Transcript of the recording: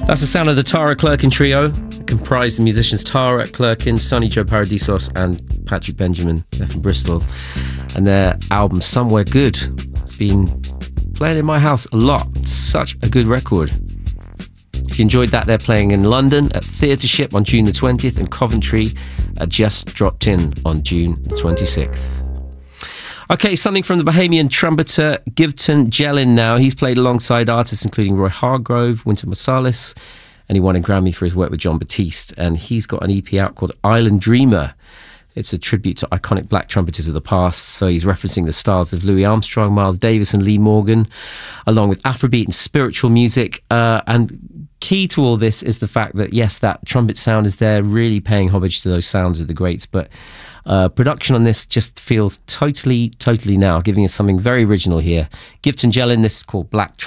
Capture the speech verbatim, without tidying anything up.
That's the sound of the Tara Clerkin Trio. It comprised of musicians Tara Clerkin, Sonny Joe Paradisos and Patrick Benjamin. They're from Bristol. And their album Somewhere Good has been playing in my house a lot. Such a good record. If you enjoyed that, they're playing in London at Theatre Ship on June the twentieth and Coventry at Just Dropped In on June the twenty-sixth. Okay, something from the Bahamian trumpeter Givton Jellin now. He's played alongside artists including Roy Hargrove, Wynton Marsalis, and he won a Grammy for his work with John Batiste. And he's got an E P out called Island Dreamer. It's a tribute to iconic black trumpeters of the past. So he's referencing the stars of Louis Armstrong, Miles Davis and Lee Morgan, along with Afrobeat and spiritual music. Uh, and key to all this is the fact that, yes, that trumpet sound is there, really paying homage to those sounds of the greats. But uh, production on this just feels totally, totally now, giving us something very original here. Givton Jellin, this is called Black Trumpet.